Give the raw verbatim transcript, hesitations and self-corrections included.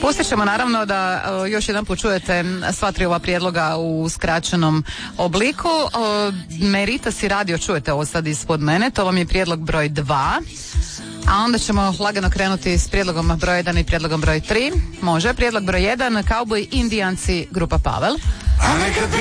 Pustit ćemo naravno da uh, još jedan put čujete sva tri ova prijedloga u skraćenom obliku. Uh, Meritas i radio čujete ovo sad ispod mene, to vam je prijedlog broj dva. A onda ćemo lagano krenuti s prijedlogom broj jedan i prijedlogom broj tri. Može, prijedlog broj jedan, Cowboy Indijanci, grupa Pavel. A neka